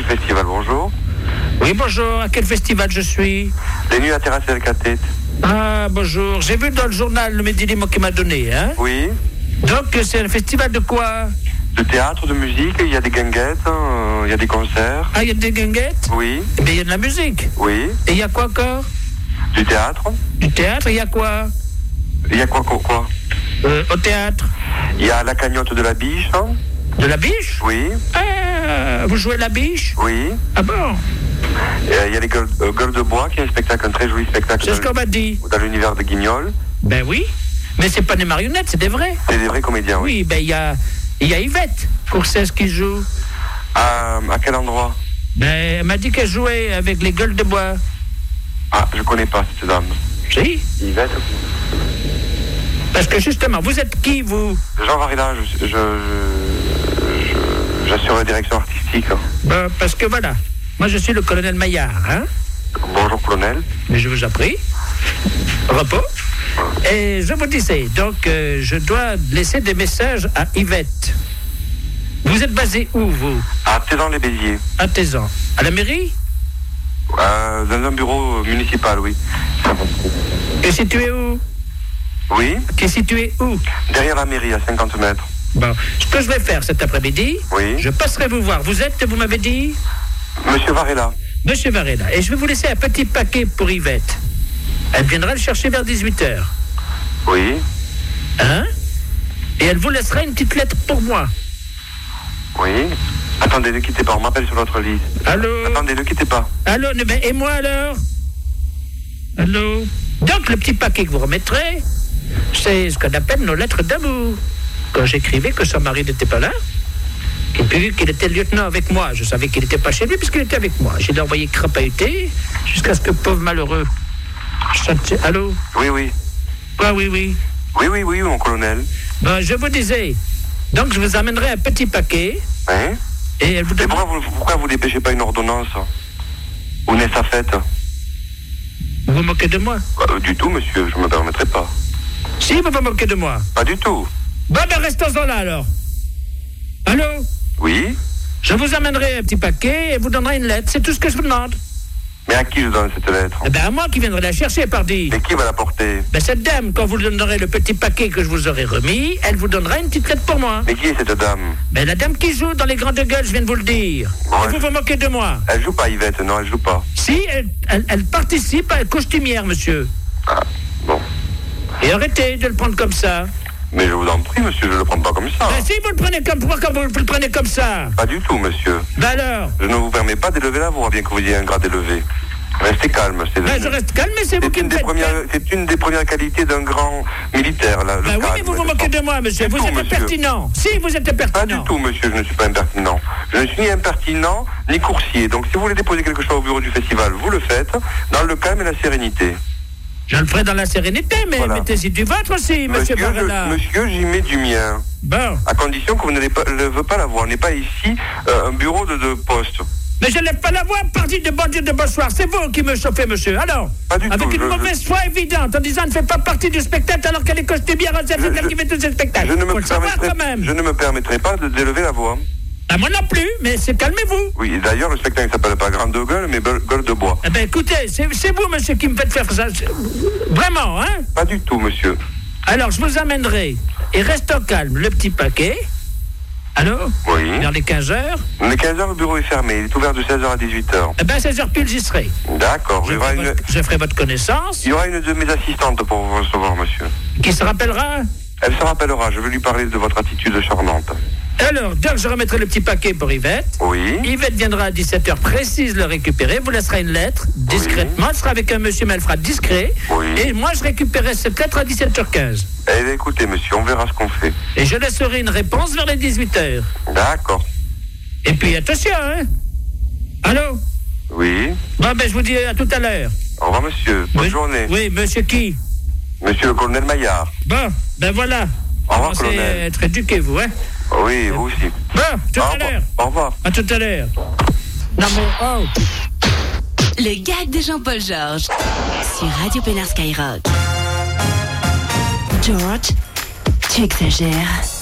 festival, bonjour. Oui, bonjour. À quel festival je suis? Les nuits à Terrasse El Catet. Ah, bonjour. J'ai vu dans le journal le Midi Libre qui m'a donné, hein? Oui. Donc, c'est un festival de quoi? De théâtre, de musique, il y a des guinguettes, il y a des concerts. Ah, il y a des guinguettes? Oui. Mais il y a de la musique. Oui. Et il y a quoi encore? Du théâtre. Du théâtre, il y a quoi? Il y a quoi? Au théâtre? Il y a la cagnotte de la biche. De la biche? Oui. Ah, vous jouez la biche? Oui. Ah bon? Il y a les gueules de bois, qui est un spectacle, un très joli spectacle. C'est ce qu'on m'a dit. Dans l'univers de Guignol. Ben oui. Mais c'est pas des marionnettes, c'est des vrais. C'est des vrais comédiens, oui. Oui, ben il y a Yvette Courcès qui joue. À quel endroit? Ben, elle m'a dit qu'elle jouait avec les gueules de bois. Ah, je connais pas cette dame. Si? Yvette. Parce que justement, vous êtes qui, vous? Jean Varela, j'assure la direction artistique. Ben, parce que voilà, moi je suis le colonel Maillard, hein? Bonjour, colonel. Mais je vous en prie. Repos. Et je vous disais, donc, je dois laisser des messages à Yvette. Vous êtes basé où, vous? À Tézan-les-Béziers. À Tézan. À la mairie? Dans un bureau municipal, oui. Qui est situé où? Oui. Qui est situé où? Derrière la mairie, à 50 mètres. Bon, ce que je vais faire cet après-midi, oui. Je passerai vous voir. Vous êtes, vous m'avez dit? Monsieur Varela. Monsieur Varela. Et je vais vous laisser un petit paquet pour Yvette. Elle viendra le chercher vers 18h. Oui. Hein? Et elle vous laissera une petite lettre pour moi. Oui. Attendez, ne quittez pas, on m'appelle sur l'autre liste. Allô? Attendez, ne quittez pas. Allô, et moi alors? Allô? Donc, le petit paquet que vous remettrez, c'est ce qu'on appelle nos lettres d'amour. Quand j'écrivais que son mari n'était pas là, et puis qu'il était lieutenant avec moi, je savais qu'il n'était pas chez lui puisqu'il était avec moi. J'ai envoyé crapahuter jusqu'à ce que pauvre malheureux. Allô? Oui, oui. Quoi, oui, oui? Oui, mon colonel. Bon, je vous disais, donc je vous amènerai un petit paquet. Hein? Et elle vous demande... pourquoi vous dépêchez pas une ordonnance? Où n'est sa fête? Vous vous moquez de moi? Du tout, monsieur, je ne me permettrai pas. Si, vous vous moquez de moi? Pas du tout. Bon, ben restons-en là alors. Allô? Oui? Je vous amènerai un petit paquet et vous donnerai une lettre, c'est tout ce que je vous demande. Mais à qui je donne cette lettre? Eh ben à moi qui viendrai la chercher, pardi. Et qui va la porter? Ben cette dame, quand vous lui donnerez le petit paquet que je vous aurai remis, elle vous donnera une petite lettre pour moi. Mais qui est cette dame? Ben la dame qui joue dans les grandes gueules, je viens de vous le dire. Bon, et vous vous moquez de moi? Elle joue pas, Yvette, non, elle joue pas. Si, elle participe à la costumière, monsieur. Ah, bon. Et arrêtez de le prendre comme ça. Mais je vous en prie, monsieur, je ne le prends pas comme ça. Ben si, vous le prenez comme... Pourquoi vous le prenez comme ça? Pas du tout, monsieur. Ben alors? Je ne vous permets pas d'élever la voix, bien que vous ayez un grade élevé. Restez calme. Je reste calme, mais c'est vous qui me faites... C'est une des premières qualités d'un grand militaire, là, le calme. Oui, mais vous vous moquez de moi, monsieur. Vous êtes impertinent. Si, vous êtes impertinent. Pas du tout, monsieur, je ne suis pas impertinent. Je ne suis ni impertinent, ni coursier. Donc, si vous voulez déposer quelque chose au bureau du festival, vous le faites, dans le calme et la sérénité. Je le ferai dans la sérénité, mais voilà. Mettez-y du vôtre aussi, monsieur Varela. Monsieur, j'y mets du mien. Bon. À condition que vous ne veut pas l'avoir. On n'est pas ici un bureau de poste. Mais je ne lève pas la voix, parti de bon Dieu de bonsoir. C'est vous qui me chauffez, monsieur. Alors, pas du avec tout, une mauvaise foi évidente, en disant ne fait pas partie du spectacle alors qu'elle est costumière, c'est elle qui fait tous ces spectacles. Je ne me permettrai pas d'élever la voix. Ah, moi non plus, mais calmez-vous. Oui, d'ailleurs, le spectacle ne s'appelle pas Grande Gueule, mais Gueule de Bois. Eh bien, écoutez, c'est vous, monsieur, qui me faites faire ça. Vraiment, hein? Pas du tout, monsieur. Alors, je vous amènerai, et reste au calme, le petit paquet. Allô? Oui. Vers les 15h? Les 15h, le bureau est fermé. Il est ouvert de 16h à 18h. Eh bien, 16h pile, j'y serai. D'accord. Je ferai votre connaissance. Il y aura une de mes assistantes pour vous recevoir, monsieur. Qui se rappellera? Elle se rappellera. Je vais lui parler de votre attitude charmante. Alors, donc je remettrai le petit paquet pour Yvette. Oui. Yvette viendra à 17h précise le récupérer, vous laissera une lettre, discrètement, elle sera avec un monsieur, mais elle fera discret. Oui. Et moi, je récupérerai cette lettre à 17h15. Eh bien, écoutez, monsieur, on verra ce qu'on fait. Et je laisserai une réponse vers les 18h. D'accord. Et puis, attention, hein? Allô? Oui. Bon, ben, je vous dis à tout à l'heure. Au revoir, monsieur. Bonne journée. Oui, monsieur qui? Monsieur le colonel Maillard. Bon, ben voilà. Au revoir, colonel. Vous être éduqué, vous, hein? Oui, vous aussi. Bon, tout à l'heure. Au revoir. À tout à l'heure. Non, mais, oh. Le gag de Jean-Paul Georges sur Radio Pénard Skyrock. George, tu exagères.